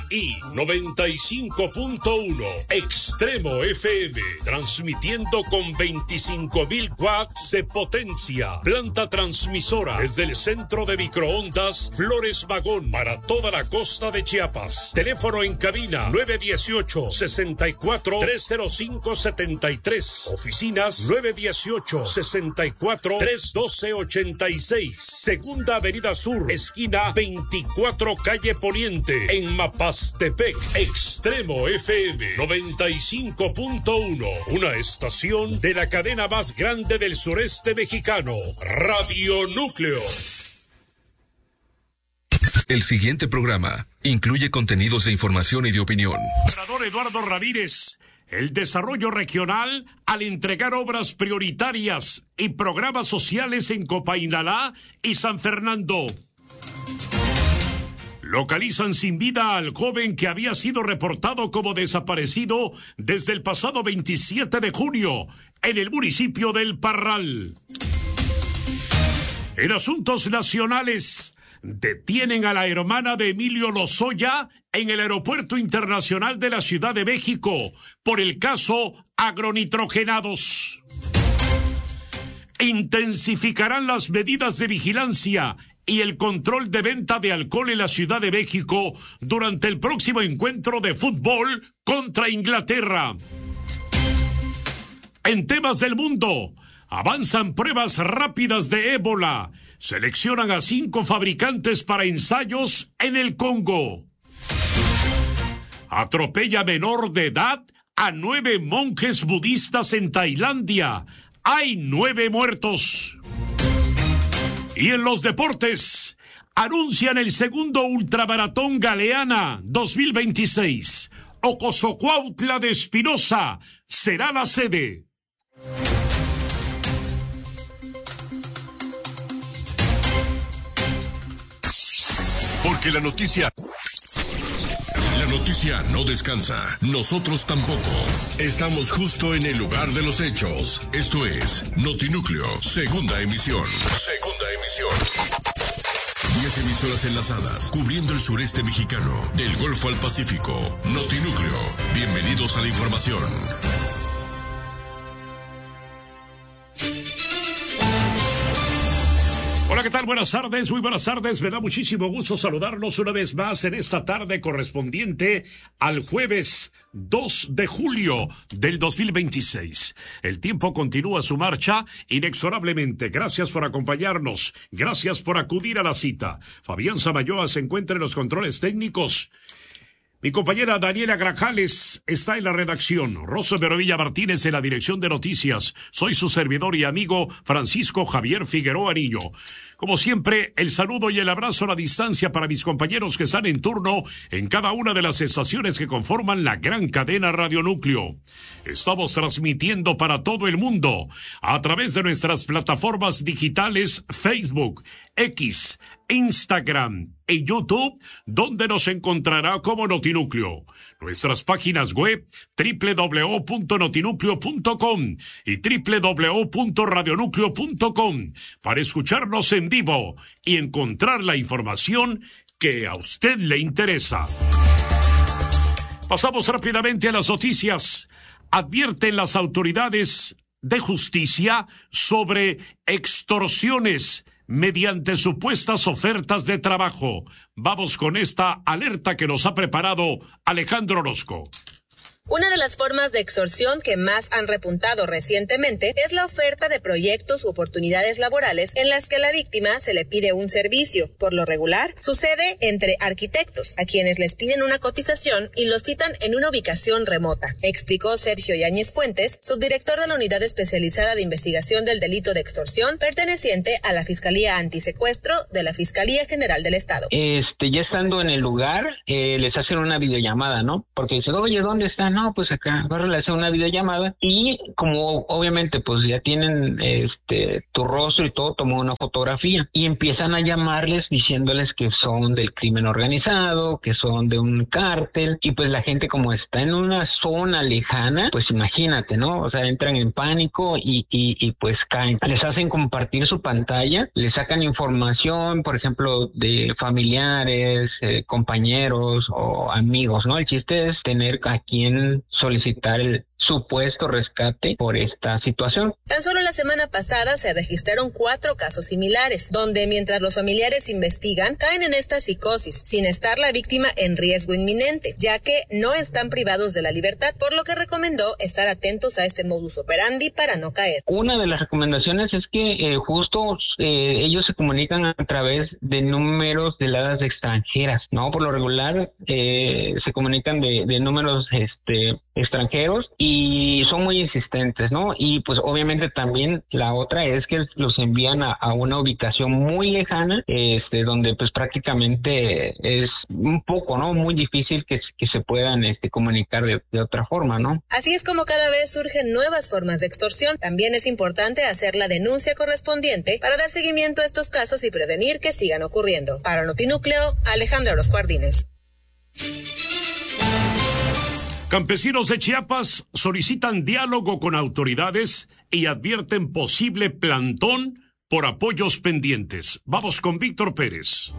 y 95.1 Extremo FM, transmitiendo con 25,000 watts de potencia. Planta transmisora desde el centro de microondas Flores Magón para toda la costa de Chiapas. Teléfono en cabina 918-64-305-73. Oficinas 918-64-312-86. Segunda Avenida Sur, esquina 24 Calle Poniente, en Mapastepec. Extremo FM 95.1, una estación de la cadena más grande del sureste mexicano, Radio Núcleo. El siguiente programa incluye contenidos de información y de opinión. Senador Eduardo Ramírez, el desarrollo regional al entregar obras prioritarias y programas sociales en Copainalá y San Fernando. Localizan sin vida al joven que había sido reportado como desaparecido desde el pasado 27 de junio en el municipio del Parral. En asuntos nacionales, detienen a la hermana de Emilio Lozoya en el Aeropuerto Internacional de la Ciudad de México por el caso agronitrogenados. Intensificarán las medidas de vigilancia y el control de venta de alcohol en la Ciudad de México durante el próximo encuentro de fútbol contra Inglaterra. En temas del mundo, avanzan pruebas rápidas de ébola. Seleccionan a 5 fabricantes para ensayos en el Congo. Atropella menor de edad a 9 monjes budistas en Tailandia. Hay 9 muertos. Y en los deportes, anuncian el segundo ultramaratón Galeana 2026. Ocosocuautla de Espinosa será la sede. Porque la noticia no descansa. Nosotros tampoco. Estamos justo en el lugar de los hechos. Esto es Notinúcleo, segunda emisión. 10 emisoras enlazadas, cubriendo el sureste mexicano, del Golfo al Pacífico. Notinúcleo. Bienvenidos a la información. Hola, ¿qué tal? Buenas tardes, muy buenas tardes. Me da muchísimo gusto saludarlos una vez más en esta tarde correspondiente al jueves 2 de julio del 2026. El tiempo continúa su marcha inexorablemente. Gracias por acompañarnos. Gracias por acudir a la cita. Fabián Samayoa se encuentra en los controles técnicos. Mi compañera Daniela Grajales está en la redacción. Rosa Verovilla Martínez en la dirección de noticias. Soy su servidor y amigo Francisco Javier Figueroa Niño. Como siempre, el saludo y el abrazo a la distancia para mis compañeros que están en turno en cada una de las estaciones que conforman la gran cadena Radio Núcleo. Estamos transmitiendo para todo el mundo a través de nuestras plataformas digitales Facebook, X, Instagram y YouTube, donde nos encontrará como Notinúcleo. Nuestras páginas web www.notinúcleo.com y www.radionúcleo.com para escucharnos en vivo y encontrar la información que a usted le interesa. Pasamos rápidamente a las noticias. Advierten las autoridades de justicia sobre extorsiones mediante supuestas ofertas de trabajo. Vamos con esta alerta que nos ha preparado Alejandro Orozco. Una de las formas de extorsión que más han repuntado recientemente es la oferta de proyectos u oportunidades laborales en las que a la víctima se le pide un servicio. Por lo regular, sucede entre arquitectos, a quienes les piden una cotización y los citan en una ubicación remota, explicó Sergio Yáñez Fuentes, subdirector de la Unidad Especializada de Investigación del Delito de Extorsión, perteneciente a la Fiscalía Antisecuestro de la Fiscalía General del Estado. Ya estando en el lugar, les hacen una videollamada, ¿no? Porque dicen, oye, ¿dónde están? no, pues acá, va a hacer una videollamada, y como obviamente pues ya tienen tu rostro y todo, toman una fotografía y empiezan a llamarles diciéndoles que son del crimen organizado, que son de un cártel, y pues la gente, como está en una zona lejana, pues imagínate, ¿no? O sea, entran en pánico y pues caen. Les hacen compartir su pantalla, les sacan información, por ejemplo, de familiares, compañeros o amigos, ¿no? El chiste es tener a quien solicitar el supuesto rescate por esta situación. Tan solo la semana pasada se registraron 4 casos similares, donde mientras los familiares investigan, caen en esta psicosis, sin estar la víctima en riesgo inminente, ya que no están privados de la libertad, por lo que recomendó estar atentos a este modus operandi para no caer. Una de las recomendaciones es que ellos se comunican a través de números de llamadas extranjeras, ¿no? Por lo regular se comunican de números extranjeros y son muy insistentes, ¿no? Y pues obviamente también la otra es que los envían a una ubicación muy lejana, donde pues prácticamente es un poco, ¿no? Muy difícil que se puedan comunicar de otra forma, ¿no? Así es como cada vez surgen nuevas formas de extorsión. También es importante hacer la denuncia correspondiente para dar seguimiento a estos casos y prevenir que sigan ocurriendo. Para Notinúcleo, Alejandra Orozco Ardínez. Campesinos de Chiapas solicitan diálogo con autoridades y advierten posible plantón por apoyos pendientes. Vamos con Víctor Pérez.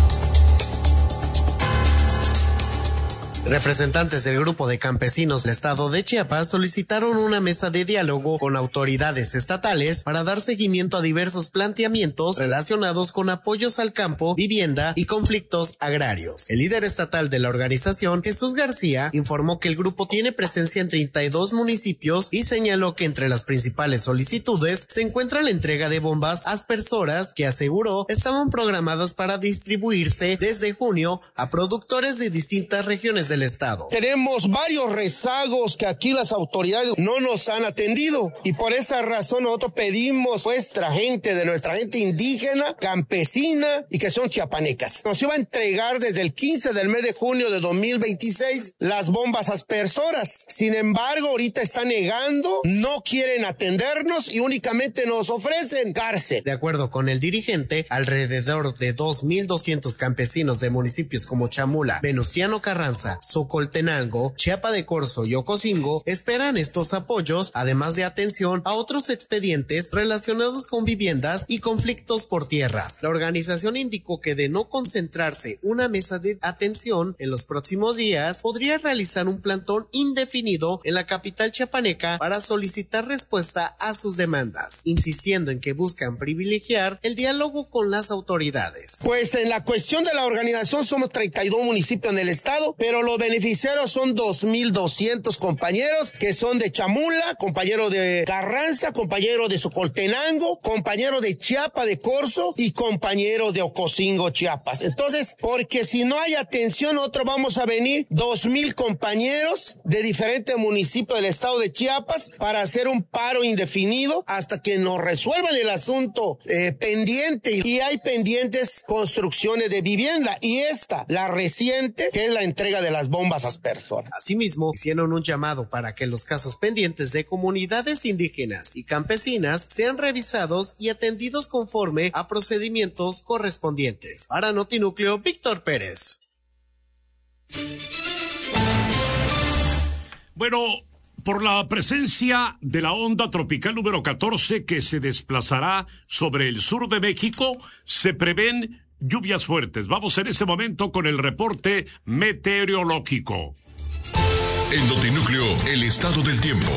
Representantes del grupo de campesinos del estado de Chiapas solicitaron una mesa de diálogo con autoridades estatales para dar seguimiento a diversos planteamientos relacionados con apoyos al campo, vivienda y conflictos agrarios. El líder estatal de la organización, Jesús García, informó que el grupo tiene presencia en 32 municipios y señaló que entre las principales solicitudes se encuentra la entrega de bombas aspersoras que aseguró estaban programadas para distribuirse desde junio a productores de distintas regiones del estado. Tenemos varios rezagos que aquí las autoridades no nos han atendido y por esa razón nosotros pedimos nuestra gente indígena, campesina y que son chiapanecas. Nos iba a entregar desde el 15 del mes de junio de 2026 las bombas aspersoras. Sin embargo, ahorita están negando, no quieren atendernos y únicamente nos ofrecen cárcel. De acuerdo con el dirigente, alrededor de 2,200 campesinos de municipios como Chamula, Venustiano Carranza, Socoltenango, Chiapa de Corzo y Ocosingo esperan estos apoyos, además de atención a otros expedientes relacionados con viviendas y conflictos por tierras. La organización indicó que de no concentrarse una mesa de atención en los próximos días, podría realizar un plantón indefinido en la capital chiapaneca para solicitar respuesta a sus demandas, insistiendo en que buscan privilegiar el diálogo con las autoridades. Pues en la cuestión de la organización somos 32 municipios en el estado, pero los beneficiarios son 2,200 compañeros que son de Chamula, compañeros de Carranza, compañeros de Socoltenango, compañeros de Chiapa de Corzo y compañeros de Ocosingo, Chiapas. Entonces, porque si no hay atención, nosotros vamos a venir 2,000 compañeros de diferentes municipios del estado de Chiapas para hacer un paro indefinido hasta que nos resuelvan el asunto pendiente. Y hay pendientes construcciones de vivienda y la reciente, que es la entrega de las bombas aspersoras. Asimismo, hicieron un llamado para que los casos pendientes de comunidades indígenas y campesinas sean revisados y atendidos conforme a procedimientos correspondientes. Para Notinúcleo, Víctor Pérez. Bueno, por la presencia de la onda tropical número 14 que se desplazará sobre el sur de México, se prevén lluvias fuertes. Vamos en ese momento con el reporte meteorológico. En Notinúcleo, el estado del tiempo.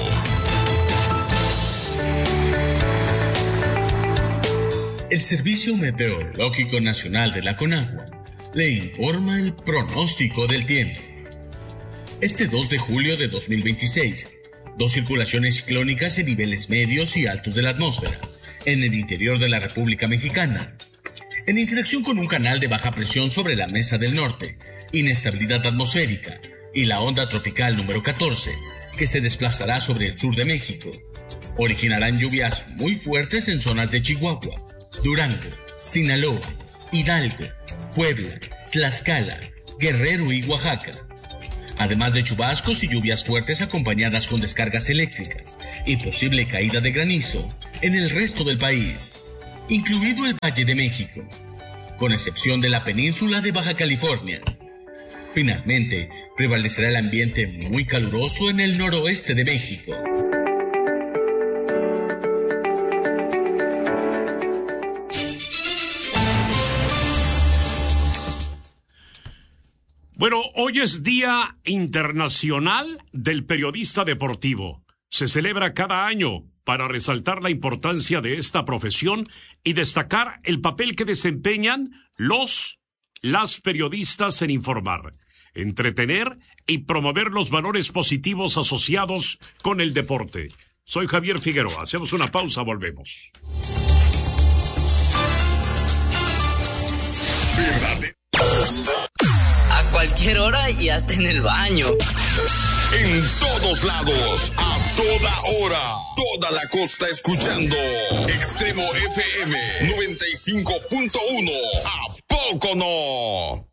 El Servicio Meteorológico Nacional de la Conagua le informa el pronóstico del tiempo. Este 2 de julio de 2026, 2 circulaciones ciclónicas en niveles medios y altos de la atmósfera en el interior de la República Mexicana, en interacción con un canal de baja presión sobre la Mesa del Norte, inestabilidad atmosférica y la onda tropical número 14, que se desplazará sobre el sur de México, originarán lluvias muy fuertes en zonas de Chihuahua, Durango, Sinaloa, Hidalgo, Puebla, Tlaxcala, Guerrero y Oaxaca, además de chubascos y lluvias fuertes acompañadas con descargas eléctricas y posible caída de granizo en el resto del país, incluido el Valle de México, con excepción de la península de Baja California. Finalmente, prevalecerá el ambiente muy caluroso en el noroeste de México. Bueno, hoy es Día Internacional del Periodista Deportivo. Se celebra cada año para resaltar la importancia de esta profesión y destacar el papel que desempeñan las periodistas en informar, entretener y promover los valores positivos asociados con el deporte. Soy Javier Figueroa. Hacemos una pausa, volvemos. A cualquier hora y hasta en el baño. En todos lados, a toda hora, toda la costa escuchando Extremo FM 95.1. ¿A poco no?